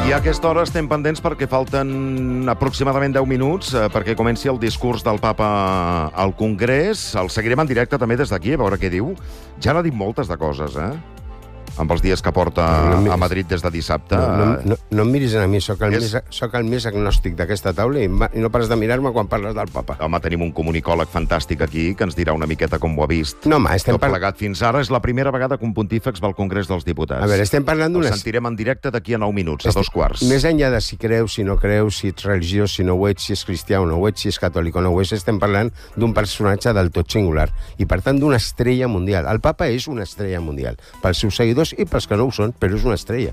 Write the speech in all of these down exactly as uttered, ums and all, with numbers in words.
I a aquesta hora estem pendents perquè falten aproximadament deu minuts eh, perquè comenci el discurs del papa al Congrés. El seguirem en directe també des d'aquí, a veure què diu. Ja n'ha dit moltes de coses, eh? Amb els dies que porta no, no a Madrid des de dissabte. No, no, no, no em miris a mi, sóc el, és... més, sóc el més agnòstic d'aquesta taula i, i no pares de mirar-me quan parles del papa. Home, tenim un comunicòleg fantàstic aquí que ens dirà una miqueta com ho ha vist. No, home, estem Tot plegat fins ara és la primera vegada que un pontífex va al Congrés dels Diputats. A veure, estem parlant d'una... El sentirem en directe d'aquí a nou minuts, a dos quarts. Més enllà de si creus, si no creus, si ets religiós, si no ho ets, si és cristià o no ho ets, si és catòlic o no ho és, estem parlant d'un personatge del tot singular i, per tant, d'una estrella mundial. El papa és una estrella mundial, pels seus seguidors i pels que no ho són, però és una estrella.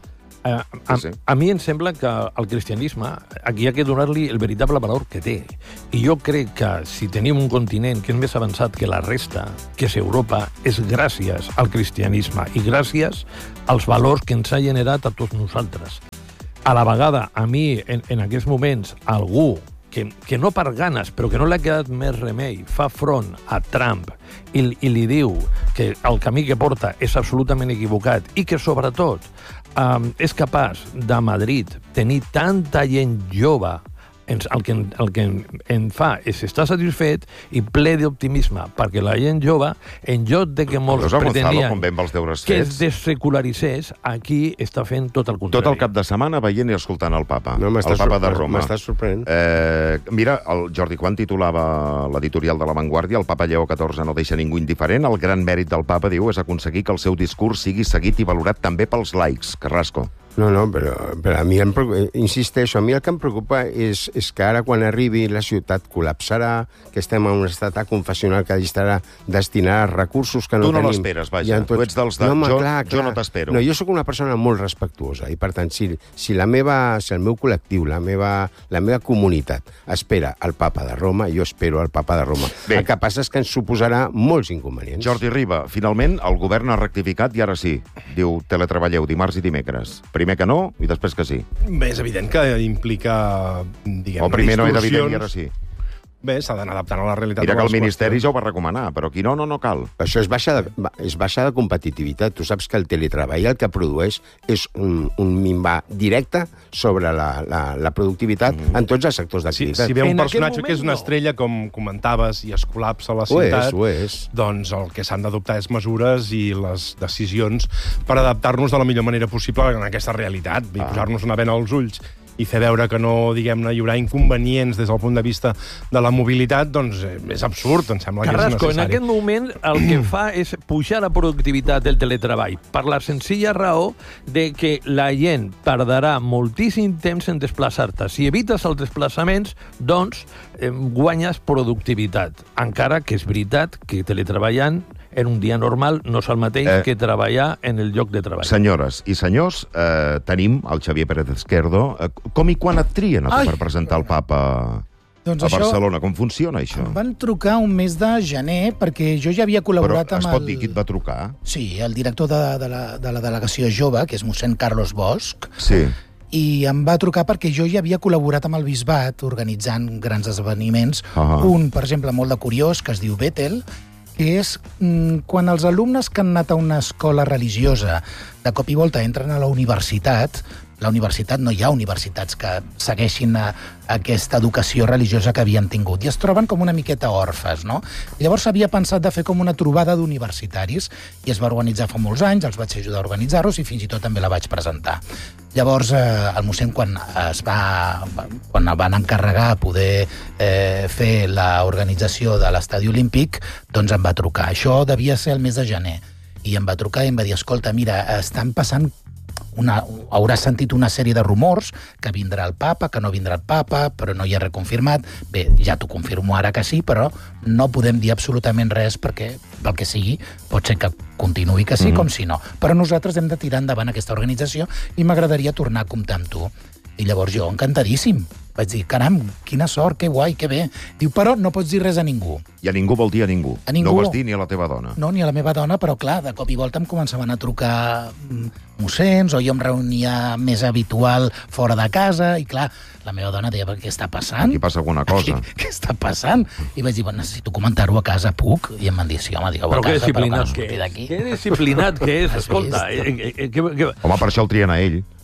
A, a, a mi em sembla que el cristianisme aquí hi ha que donar-li el veritable valor que té. I jo crec que si tenim un continent que és més avançat que la resta, que és Europa, és gràcies al cristianisme i gràcies als valors que ens ha generat a tots nosaltres. A la vegada, a mi, en, en aquests moments, algú que, que no per ganes, però que no li ha quedat més remei, fa front a Trump i, i li diu que el camí que porta és absolutament equivocat i que, sobretot, um, és capaç de Madrid tenir tanta gent jove. Ens, el, que, el que en fa és estar satisfet i ple d'optimisme, perquè la gent jove, en lloc de que molts pretenien que es dessecularitzés, aquí està fent tot el contrari. Tot el cap de setmana veient i escoltant el papa, no, el papa de Roma. M'està sorprenent. Eh, mira, el Jordi, quan titulava l'editorial de La Vanguardia, el papa Lleó catorze no deixa ningú indiferent, el gran mèrit del papa, diu, és aconseguir que el seu discurs sigui seguit i valorat també pels laics. Carrasco. No, no, però, però a mi, em preocupa, insisteixo, a mi el que em preocupa és, és que ara quan arribi la ciutat col·lapsarà, que estem en un estat confessional que estarà destinarà recursos que no tenim. Tu no l'esperes, vaja. Tot... Tu ets dels de... No, home, jo, clar, jo clar. no t'espero. No, jo sóc una persona molt respectuosa i, per tant, si, si, la meva, si el meu col·lectiu, la meva, la meva comunitat espera el papa de Roma, jo espero el papa de Roma. Bé. El que passa és que ens suposarà molts inconvenients. Jordi Riba, finalment el govern ha rectificat i ara sí. Diu, teletreballeu dimarts i dimecres. Primer que no, i després que sí. Bé, és evident que implica, diguem-ne, o primer no era evident i ara sí. Bé, s'ha d'anar adaptant a la realitat. Mira que el Ministeri ja ho va recomanar, però aquí no, no, no cal. Això és baixa de, és baixa de competitivitat. Tu saps que el teletreball el que produeix és un, un minvar directe sobre la, la, la productivitat mm. en tots els sectors d'activitat. Si, si ve un en personatge que és una estrella, com comentaves, i es col·lapsa la ciutat, ho és, ho és. doncs el que s'han d'adoptar és mesures i les decisions per adaptar-nos de la millor manera possible en aquesta realitat, i ah. posar-nos una bena als ulls i fer veure que no, diguem-ne, hi haurà inconvenients des del punt de vista de la mobilitat, doncs és absurd, em sembla Carrasco, que és necessari. en aquest moment el que fa és pujar la productivitat del teletreball per la senzilla raó de que la gent perdrà moltíssim temps en desplaçar-te. Si evites els desplaçaments, doncs eh, guanyes productivitat. Encara que és veritat que teletreballant en un dia normal no és el mateix eh, que treballar en el lloc de treball. Senyores i senyors, eh, tenim el Xavier Pérez Esquerdo. Eh, com i quan et trien a tu per presentar el papa doncs a Barcelona? Com funciona això? Em van trucar un mes de gener perquè jo ja havia col·laborat Però amb el... Però es pot dir qui et va trucar? Sí, el director de, de, la, de la delegació jove, que és mossèn Carlos Bosch. Sí. I em va trucar perquè jo ja havia col·laborat amb el bisbat organitzant grans esdeveniments. Uh-huh. Un, per exemple, molt de curiós, que es diu Bethel, que és mm, quan els alumnes que han anat a una escola religiosa de cop i volta entren a la universitat. La universitat, no hi ha universitats que segueixin a, a aquesta educació religiosa que havien tingut, i es troben com una miqueta orfes, no? I llavors s'havia pensat de fer com una trobada d'universitaris, i es va organitzar fa molts anys, els vaig ajudar a organitzar-los, i fins i tot també la vaig presentar. Llavors, eh, el mossèn, quan es va, quan van encarregar a poder eh, fer l'organització de l'Estadi Olímpic, doncs em va trucar. Això devia ser el mes de gener. I em va trucar i em va dir, escolta, mira, estan passant Una, hauràs sentit una sèrie de rumors que vindrà el papa, que no vindrà el papa, però no hi ha res confirmat. Bé, ja t'ho confirmo ara que sí, però no podem dir absolutament res perquè, pel que sigui, pot ser que continuï que sí, mm-hmm. com si no. Però nosaltres hem de tirar endavant aquesta organització i m'agradaria tornar a comptar amb tu. I llavors jo, encantadíssim. Vaig dir, caram, quina sort, que guai, que bé. Diu, però no pots dir res a ningú. I a ningú vol dir a ningú. A ningú. No ho vas dir ni a la teva dona. No, ni a la meva dona, però clar, de cop i volta em començaven a trucar mossens, o jo em reunia més habitual fora de casa, i clar, la meva dona deia, què està passant? Aquí passa alguna cosa. Què, què està passant? I vaig dir, bueno, necessito comentar-ho a casa, puc? I em van dir, sí, home, digueu a casa, però que no surti d'aquí. Que disciplinat que és, escolta. Home, per això el trien a ell.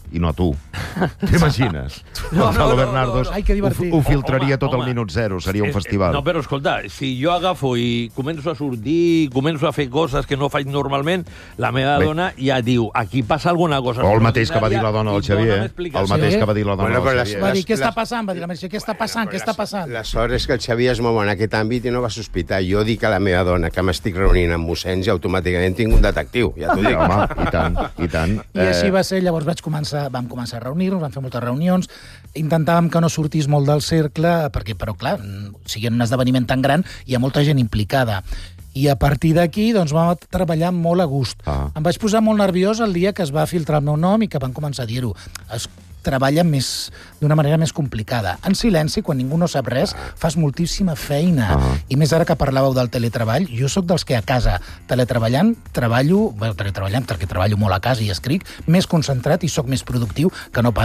i no a tu. T'imagines? No, no, el no, Bernardo no, no. Ai, que divertit. ho, ho filtraria Home, tot al home. minut zero, seria un Eh, festival. No, però escolta, si jo agafo i començo a sortir, començo a fer coses que no faig normalment, la meva Bé. dona ja diu, aquí passa alguna cosa O el mateix que va dir la dona del i Xavier. dona'm eh? explicació. El mateix Sí. que va dir la dona Bueno, però del les- Xavier. Va dir, què les- està passant? Va dir la Meritxell, què està passant? Què està passant? La sort és que el Xavier es mou en aquest àmbit i no va sospitar. Jo dic a la meva dona que m'estic reunint amb mossens i automàticament tinc un detectiu, ja t'ho Sí, dic. home, i tant, i tant. I així va ser, llavors vaig començar, vam començar a reunir-nos, vam fer moltes reunions, intentàvem que no sortís molt del cercle, perquè, però clar, siguent un esdeveniment tan gran, hi ha molta gent implicada. I a partir d'aquí doncs, vam treballar molt a gust. Ah. Em vaig posar molt nerviós el dia que es va filtrar el meu nom i que van començar a dir-ho. Es treballa més d'una manera més complicada. En silenci, quan ningú no sap res, fas moltíssima feina. Ah. I més ara que parlàveu del teletreball, jo sóc dels que a casa, teletreballant, treballo, bueno, teletreballant perquè treballo molt a casa i escric, més concentrat i sóc més productiu que no pas